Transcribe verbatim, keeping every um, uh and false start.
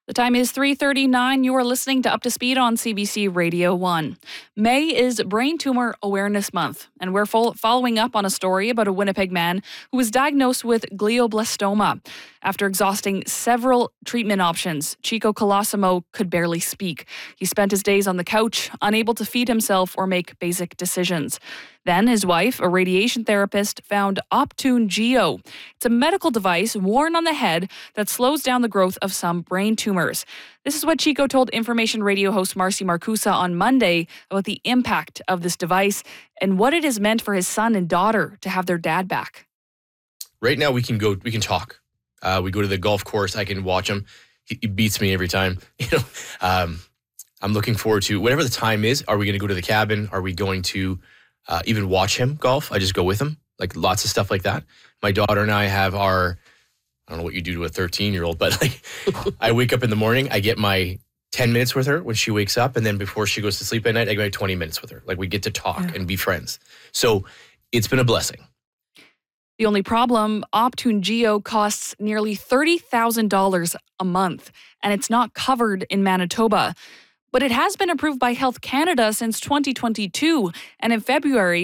The time is three thirty-nine. You are listening to Up to Speed on C B C Radio one. May is Brain Tumor Awareness Month, and we're fo- following up on a story about a Winnipeg man who was diagnosed with glioblastoma. After exhausting several treatment options, Chico Colosimo could barely speak. He spent his days on the couch, unable to feed himself or make basic decisions. Then his wife, a radiation therapist, found Optune Geo. It's a medical device worn on the head that slows down the growth of some brain tumors. This is what Chico told Information Radio host Marcy Marcusa on Monday about the impact of this device and what it has meant for his son and daughter to have their dad back. Right now we can go, we can talk. Uh, we go to the golf course. I can watch him. He, he beats me every time. You know, um, I'm looking forward to whatever the time is. Are we going to go to the cabin? Are we going to uh, even watch him golf? I just go with him. Like lots of stuff like that. My daughter and I have our, I don't know what you do to a thirteen year old, but like I wake up in the morning, I get my ten minutes with her when she wakes up. And then before she goes to sleep at night, I get my twenty minutes with her. Like we get to talk yeah. and be friends. So it's been a blessing. The only problem, Optune Geo costs nearly thirty thousand dollars a month, and it's not covered in Manitoba. But it has been approved by Health Canada since twenty twenty-two, and in February,